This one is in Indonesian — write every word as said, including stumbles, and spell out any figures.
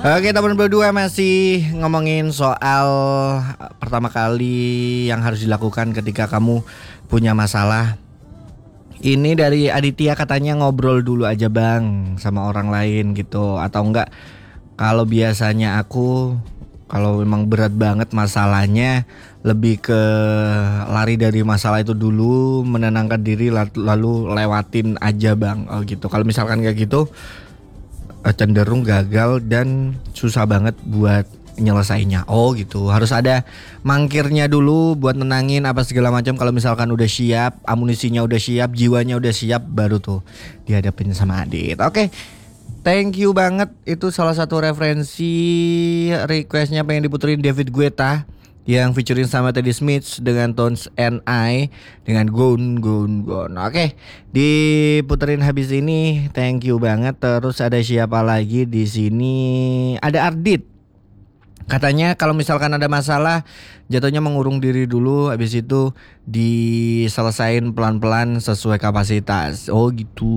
Oke, teman berdua masih ngomongin soal pertama kali yang harus dilakukan ketika kamu punya masalah. Ini dari Aditya, katanya ngobrol dulu aja bang sama orang lain gitu. Atau enggak, kalau biasanya aku kalau memang berat banget masalahnya, lebih ke lari dari masalah itu dulu, menenangkan diri lalu lewatin aja bang. Oh gitu. Kalau misalkan kayak gitu cenderung gagal dan susah banget buat nyelesainya. Oh gitu. Harus ada mangkirnya dulu buat nenangin apa segala macam. Kalau misalkan udah siap, amunisinya udah siap, jiwanya udah siap, baru tuh dihadapin sama Adit. Oke. Thank you banget. Itu salah satu referensi requestnya pengen diputerin David Guetta yang featuring sama Teddy Smith dengan Tones and I dengan Gone Gone Gone. Oke, diputerin habis ini. Thank you banget. Terus ada siapa lagi di sini? Ada Ardit. Katanya kalau misalkan ada masalah, jatuhnya mengurung diri dulu, habis itu diselesain pelan-pelan sesuai kapasitas. Oh gitu.